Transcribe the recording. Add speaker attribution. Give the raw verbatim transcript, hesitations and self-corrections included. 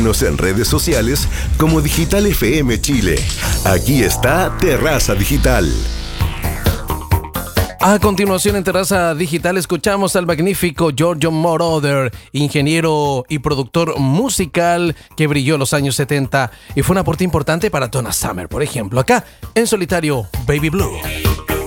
Speaker 1: Síguenos en redes sociales como Digital F M Chile. Aquí está Terraza Digital.
Speaker 2: A continuación en Terraza Digital escuchamos al magnífico Giorgio Moroder, ingeniero y productor musical que brilló en los años setenta y fue un aporte importante para Donna Summer, por ejemplo, acá en solitario Baby Blue.